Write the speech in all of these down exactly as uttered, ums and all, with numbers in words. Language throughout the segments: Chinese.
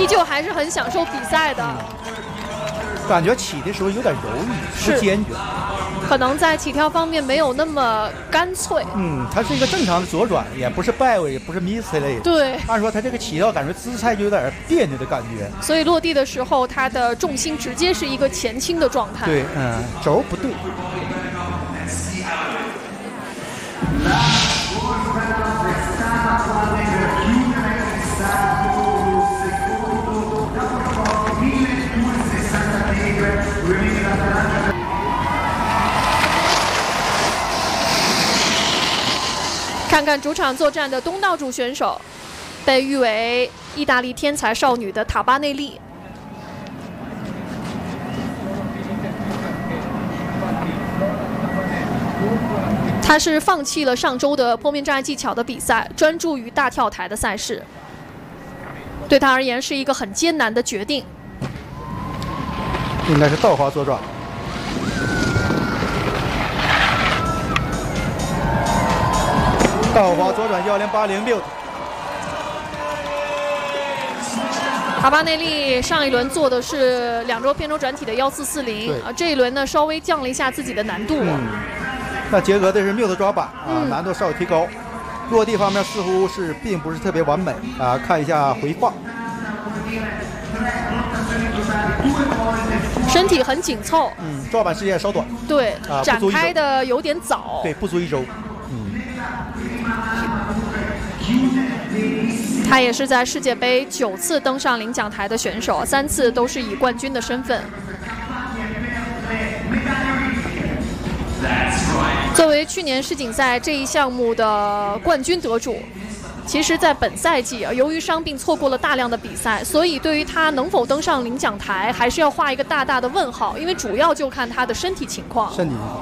依旧还是很享受比赛的。 嗯、感觉起的时候有点犹豫，不坚决， 可能在起跳方面没有那么干脆。 嗯，它是一个正常的左转，也不是拜位，也不是 miss 类的。 对， 按说它这个起跳感觉姿态就有点别扭的感觉。 所以落地的时候，它的重心直接是一个前倾的状态。 对，嗯，轴不对。 看看主场作战的东道主选手，被誉为意大利天才少女的塔巴内利。她是放弃了上周的坡面障碍技巧的比赛，专注于大跳台的赛事。对她而言是一个很艰难的决定。 应该是倒滑左转。倒滑左转幺零八零六。 塔巴内利上一轮做的是两周偏轴转体的幺四四零啊，这一轮呢稍微降了一下自己的难度。 嗯，那结合的是缪的抓板啊， 嗯、 难度稍有提高。落地方面似乎是并不是特别完美啊，看一下回放。 身体很紧凑， 嗯，抓板时间稍短， 对， 啊、 展开的有点早， 对，不足一周。嗯， 他也是在世界杯九次登上领奖台的选手，三次都是以冠军的身份。作为去年世锦赛这一项目的冠军得主，其实在本赛季由于伤病错过了大量的比赛，所以对于他能否登上领奖台还是要画一个大大的问号，因为主要就看他的身体情况。 身体情况。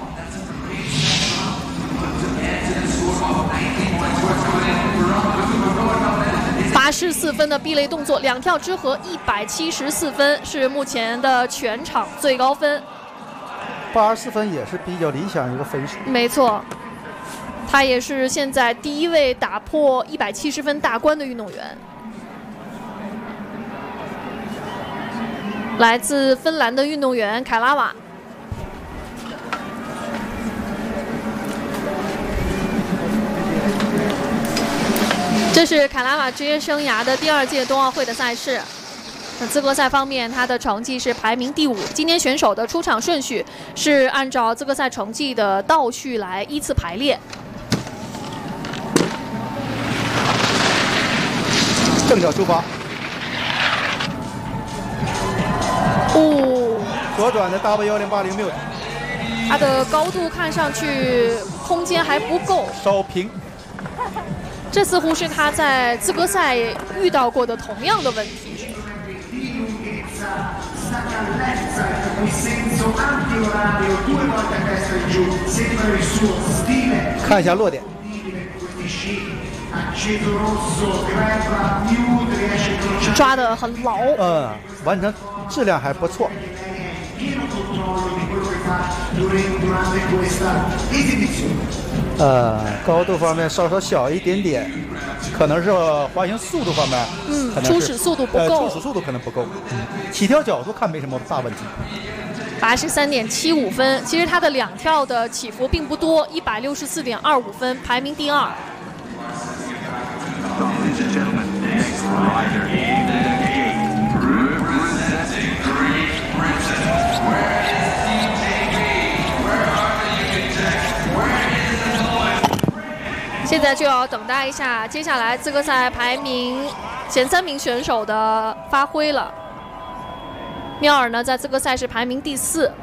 八十四分的壁垒动作，两跳之和一百七十四分是目前的全场最高分。 八十四分也是比较理想一个分数。 没错，他也是现在第一位打破一百七十分大关的运动员。来自芬兰的运动员凯拉瓦。这是凯拉瓦职业生涯的第二届冬奥会的赛事。那资格赛方面，他的成绩是排名第五。今天选手的出场顺序是按照资格赛成绩的倒序来依次排列。 正脚出发。 哦， 左转的 W 幺零八零六。 他的高度看上去空间还不够， 稍平。 这似乎是他在资格赛遇到过的同样的问题。 看一下落点。 抓得很牢。 嗯，完成质量还不错。呃，高度方面稍稍小一点点，可能是滑行速度方面， 嗯， 可能初始速度不够， 呃，初始速度可能不够。嗯，起跳角度看没什么大问题。 八十三点七五分，其实他的两跳的起伏并不多，一百六十四点二五分，排名第二。现在就要等待一下接下来资格赛排名前三名选手的发挥了。缪尔呢，在资格赛是排名第四。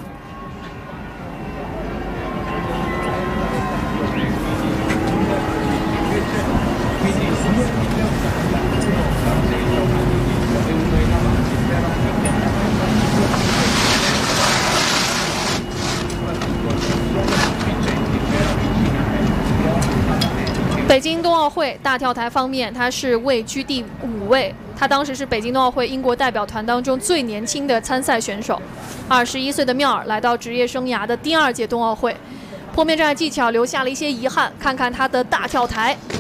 北京冬奥会大跳台方面，他是位居第五位。他当时是北京冬奥会英国代表团当中最年轻的参赛选手。二十一岁的缪尔来到职业生涯的第二届冬奥会，坡面障碍技巧留下了一些遗憾。看看他的大跳台。